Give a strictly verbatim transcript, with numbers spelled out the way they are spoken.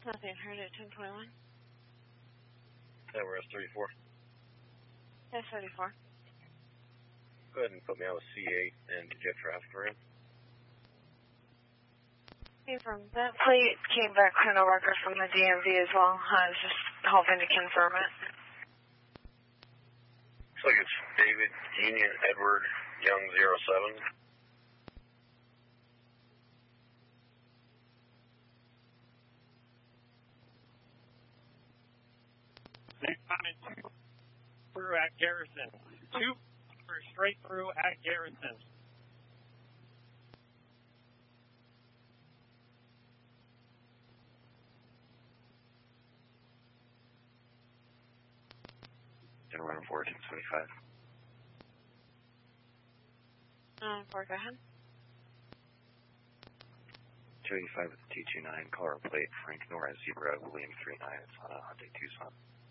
Nothing heard at ten twenty-one. Yeah, we're S thirty-four. S thirty-four. Go ahead and put me on with C eight and get traffic around. Okay, from that plate came back criminal record from the D M V as well. I was just hoping to confirm it. Looks like it's David Union Edward Young zero seven. Through at Garrison. Two straight through at Garrison. Gonna run fourteen twenty-five. Uh, four, go ahead. two eighty-five with the two two nine, color plate, Frank Nora Zebra, William three nine, it's on a Hyundai Tucson.